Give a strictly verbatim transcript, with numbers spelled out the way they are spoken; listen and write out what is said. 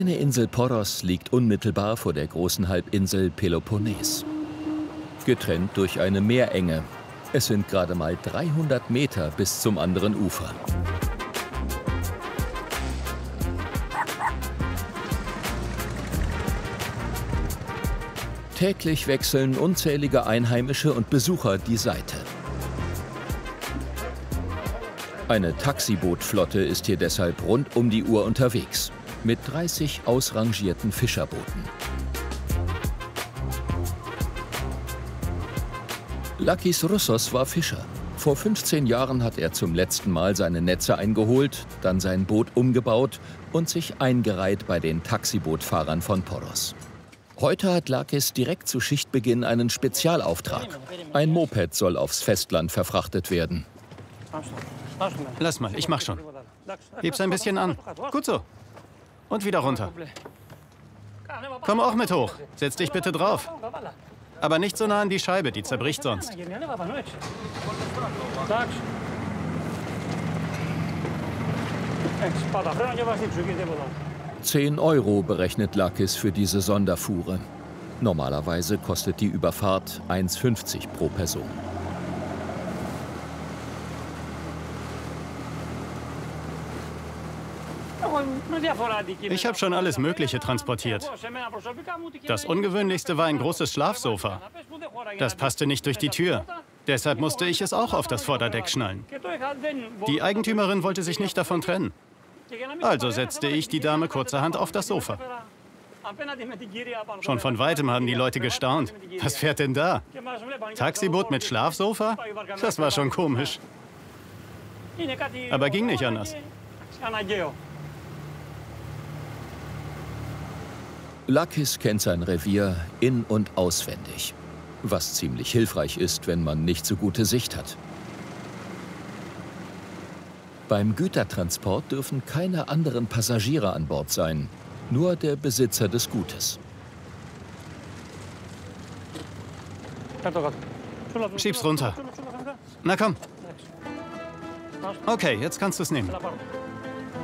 Die Insel Poros liegt unmittelbar vor der großen Halbinsel Peloponnes. Getrennt durch eine Meerenge. Es sind gerade mal dreihundert Meter bis zum anderen Ufer. Täglich wechseln unzählige Einheimische und Besucher die Seite. Eine Taxibootflotte ist hier deshalb rund um die Uhr unterwegs, mit dreißig ausrangierten Fischerbooten. Lakis Roussos war Fischer. Vor fünfzehn Jahren hat er zum letzten Mal seine Netze eingeholt, dann sein Boot umgebaut und sich eingereiht bei den Taxibootfahrern von Poros. Heute hat Lakis direkt zu Schichtbeginn einen Spezialauftrag. Ein Moped soll aufs Festland verfrachtet werden. Lass mal, ich mach schon. Heb's ein bisschen an. Gut so. Und wieder runter. Komm auch mit hoch. Setz dich bitte drauf. Aber nicht so nah an die Scheibe, die zerbricht sonst. Zehn Euro berechnet Lakis für diese Sonderfuhre. Normalerweise kostet die Überfahrt eins fünfzig pro Person. Ich habe schon alles Mögliche transportiert. Das Ungewöhnlichste war ein großes Schlafsofa. Das passte nicht durch die Tür. Deshalb musste ich es auch auf das Vorderdeck schnallen. Die Eigentümerin wollte sich nicht davon trennen. Also setzte ich die Dame kurzerhand auf das Sofa. Schon von weitem haben die Leute gestaunt. Was fährt denn da? Taxiboot mit Schlafsofa? Das war schon komisch. Aber ging nicht anders. Lakis kennt sein Revier in- und auswendig. Was ziemlich hilfreich ist, wenn man nicht so gute Sicht hat. Beim Gütertransport dürfen keine anderen Passagiere an Bord sein, nur der Besitzer des Gutes. Schieb's runter. Na komm. Okay, jetzt kannst du es nehmen.